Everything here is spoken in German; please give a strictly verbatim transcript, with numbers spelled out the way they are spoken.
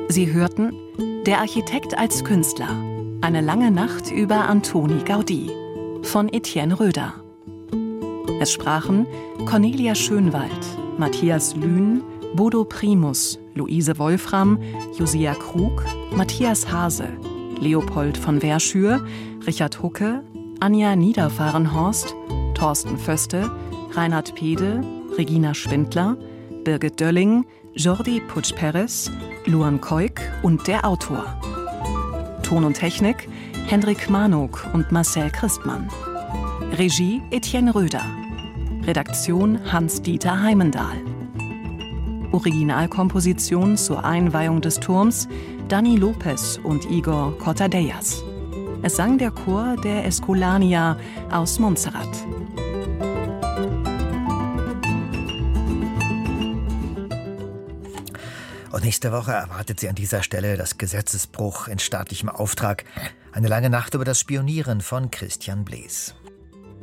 Sie hörten Der Architekt als Künstler. Eine lange Nacht über Antoni Gaudí von Etienne Röder. Es sprachen Cornelia Schönwald, Matthias Lühn, Bodo Primus, Luise Wolfram, Josia Krug, Matthias Hase, Leopold von Verschür, Richard Hucke, Anja Niederfahrenhorst, Thorsten Föste, Reinhard Pede, Regina Schwindler, Birgit Dölling, Jordi Puig-Perez, Luan Keuk und der Autor. Ton und Technik Hendrik Manuk und Marcel Christmann. Regie Etienne Röder. Redaktion Hans-Dieter Heimendahl. Originalkomposition zur Einweihung des Turms Dani Lopez und Igor Cortadellas. Es sang der Chor der Escolania aus Montserrat. Und nächste Woche erwartet Sie an dieser Stelle das Gesetzesbruch in staatlichem Auftrag. Eine lange Nacht über das Spionieren von Christian Blees.